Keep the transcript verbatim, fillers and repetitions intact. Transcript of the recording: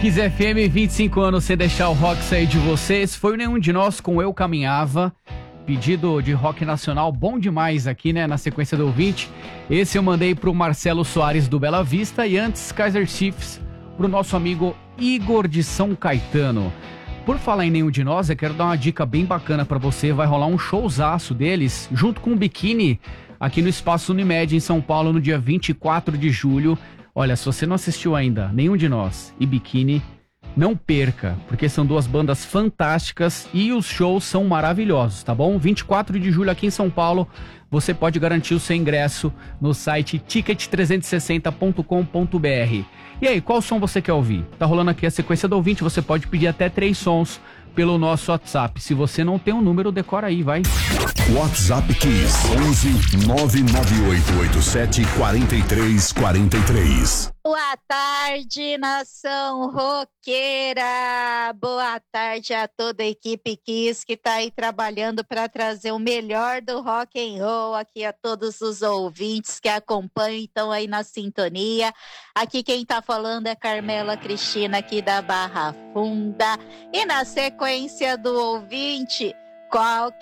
Kiss F M, vinte e cinco anos sem deixar o rock sair de vocês. Foi o Nenhum de Nós com Eu Caminhava. Pedido de rock nacional bom demais aqui, né, na sequência do ouvinte. Esse eu mandei pro Marcelo Soares do Bela Vista e antes Kaiser Chiefs pro nosso amigo Igor de São Caetano. Por falar em Nenhum de Nós, eu quero dar uma dica bem bacana pra você. Vai rolar um showzaço deles junto com o Biquíni aqui no Espaço Unimed em São Paulo no dia vinte e quatro de julho. Olha, se você não assistiu ainda Nenhum de Nós e Biquíni, não perca, porque são duas bandas fantásticas e os shows são maravilhosos, tá bom? vinte e quatro de julho aqui em São Paulo, você pode garantir o seu ingresso no site ticket trezentos e sessenta ponto com ponto b r. E aí, qual som você quer ouvir? Tá rolando aqui a sequência do ouvinte, você pode pedir até três sons pelo nosso WhatsApp. Se você não tem um número, decora aí, vai. WhatsApp Kiss onze nove nove oito oito sete quatro três quatro três. Boa tarde, nação roqueira! Boa tarde a toda a equipe Kiss que tá aí trabalhando para trazer o melhor do rock and roll aqui a todos os ouvintes que acompanham, então aí na sintonia. Aqui quem tá falando é Carmela Cristina aqui da Barra Funda. E na sequência do ouvinte, qual